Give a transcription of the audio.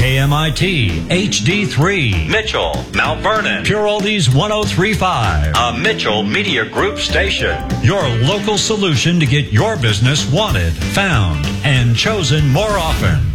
KMIT HD3, Mitchell, Mount Vernon, Pure Oldies 103.5, a Mitchell Media Group station. Your local solution to get your business wanted, found, and chosen more often.